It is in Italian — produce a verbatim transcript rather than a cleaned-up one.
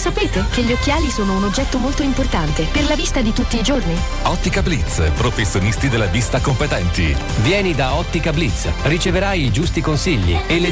sapete che gli occhiali sono un oggetto molto importante per la vista di tutti i giorni? Ottica Blitz, professionisti della vista competenti. Vieni da Ottica Blitz, riceverai i giusti consigli e le